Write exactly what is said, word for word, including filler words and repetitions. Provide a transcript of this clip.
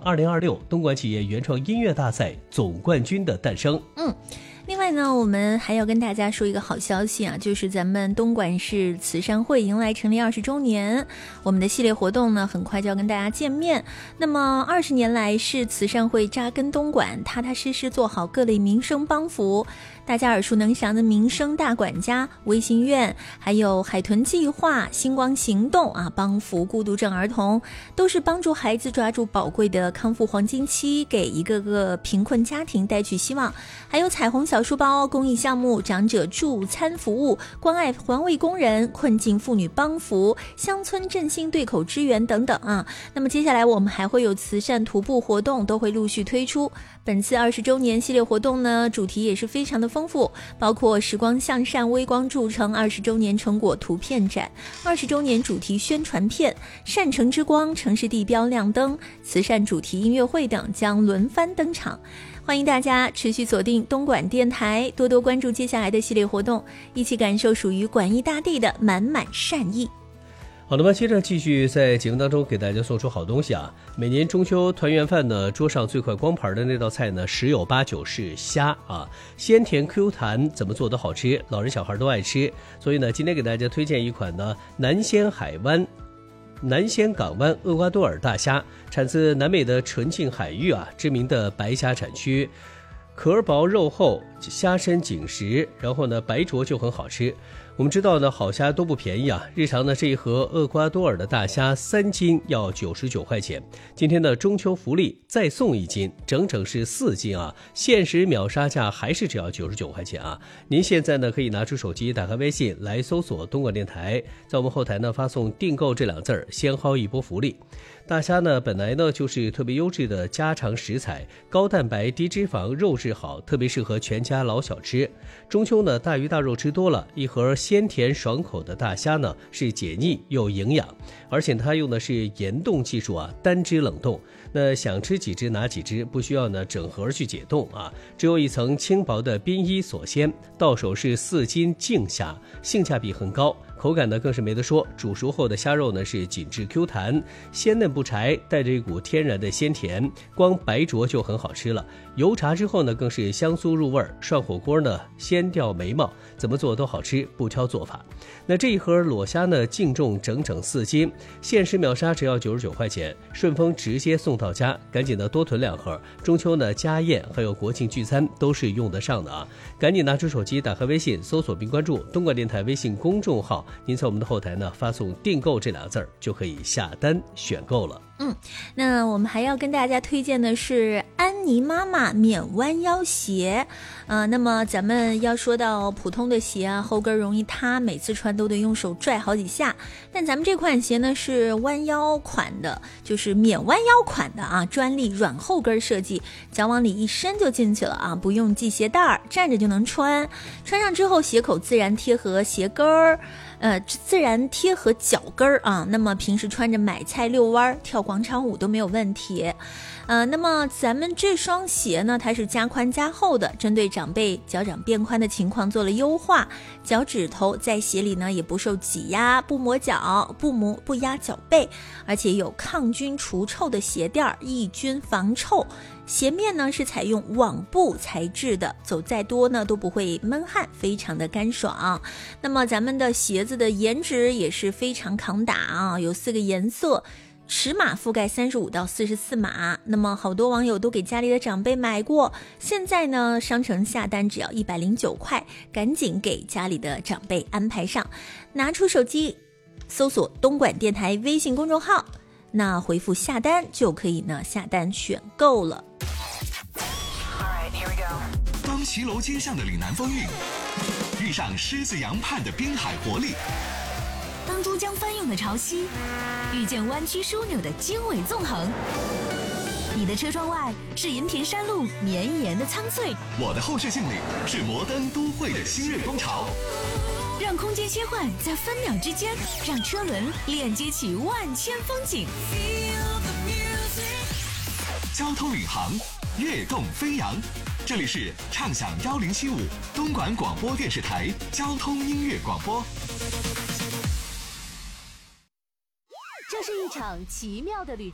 二零二六东莞企业原创音乐大赛总冠军的诞生。 嗯。另外呢，我们还要跟大家说一个好消息啊，就是咱们东莞市慈善会迎来成立二十周年，我们的系列活动呢，很快就要跟大家见面。那么二十年来，市慈善会扎根东莞，踏踏实实做好各类民生帮扶。大家耳熟能详的民生大管家、微心院，还有海豚计划、星光行动啊，帮扶孤独症儿童，都是帮助孩子抓住宝贵的康复黄金期，给一个个贫困家庭带去希望。还有彩虹小书包公益项目、长者助餐服务、关爱环卫工人、困境妇女帮扶、乡村振兴对口支援等等啊。那么接下来我们还会有慈善徒步活动，都会陆续推出。本次二十周年系列活动呢，主题也是非常的丰富，包括时光向善微光铸成二十周年成果图片展、二十周年主题宣传片、善城之光城市地标亮灯、慈善主题音乐会等将轮番登场。欢迎大家持续锁定东莞电台，多多关注接下来的系列活动，一起感受属于莞意大地的满满善意。 好的吧，接着继续在节目当中给大家送出好东西啊！每年中秋团圆饭呢，桌上最快光盘的那道菜呢，十有八九是虾啊，鲜甜 Q 弹，怎么做都好吃，老人小孩都爱吃。所以呢，今天给大家推荐一款呢，南鲜海湾。南鲜港湾厄瓜多尔大虾，产自南美的纯净海域啊，知名的白虾产区，壳薄肉厚，虾身紧实，然后呢白灼就很好吃。我们知道呢，好虾都不便宜啊，日常呢这一盒厄瓜多尔的大虾三斤要九十九块钱。今天的中秋福利再送一斤，整整是四斤啊，限时秒杀价还是只要九十九块钱啊。您现在呢可以拿出手机，打开微信来搜索东莞电台，在我们后台呢发送订购这两字儿，先薅一波福利。大虾呢本来呢就是特别优质的家常食材，高蛋白低脂肪，肉质好，特别适合全家老小吃。中秋呢大鱼大肉吃多了，一盒鲜甜爽口的大虾呢是解腻又营养，而且它用的是盐冻技术啊，单只冷冻。那想吃几只拿几只，不需要呢整盒去解冻啊，只有一层轻薄的边衣锁鲜，到手是四斤净虾，性价比很高。口感呢更是没得说，煮熟后的虾肉呢是紧致 Q 弹，鲜嫩不柴，带着一股天然的鲜甜，光白灼就很好吃了。油炸之后呢更是香酥入味，涮火锅呢鲜掉眉毛，怎么做都好吃，不挑做法。那这一盒裸虾呢净重整整四斤，限时秒杀只要九十九块钱，顺丰直接送到家，赶紧的多囤两盒，中秋呢家宴还有国庆聚餐都是用得上的啊！赶紧拿出手机，打开微信，搜索并关注东莞电台微信公众号，您在我们的后台呢发送订购这俩字儿，就可以下单选购了。 嗯，那我们还要跟大家推荐的是安妮妈妈免弯腰鞋，呃，那么咱们要说到普通的鞋啊，后跟容易塌，每次穿都得用手拽好几下，但咱们这款鞋呢是弯腰款的，就是免弯腰款的啊，专利软后跟设计，脚往里一伸就进去了啊，不用系鞋带儿，站着就能穿，穿上之后鞋口自然贴合鞋跟儿。呃，自然贴合脚跟儿啊，那么平时穿着买菜遛弯跳广场舞都没有问题。呃，那么咱们这双鞋呢，它是加宽加厚的，针对长辈脚掌变宽的情况做了优化，脚趾头在鞋里呢也不受挤压，不磨脚，不磨不压脚背，而且有抗菌除臭的鞋垫，抑菌防臭。鞋面呢是采用网布材质的，走再多呢都不会闷汗，非常的干爽。那么咱们的鞋子的颜值也是非常抗打啊，有四个颜色，尺码覆盖三十五到四十四码，那么好多网友都给家里的长辈买过，现在呢商城下单只要一百零九块，赶紧给家里的长辈安排上，拿出手机搜索东莞电台微信公众号，那回复下单就可以呢下单选购了。 当骑楼街上的岭南风韵遇上狮子洋畔的滨海活力， 当珠江翻涌的潮汐遇见弯曲枢纽的经纬纵横，你的车窗外是银田山路绵延的苍翠， 我的后视镜里是摩登都会的新锐风潮。 让空间切换在分秒之间，让车轮链接起万千风景。 交通领航，跃动飞扬。这里是畅享幺零七五东莞广播电视台交通音乐广播。 这是一场奇妙的旅程。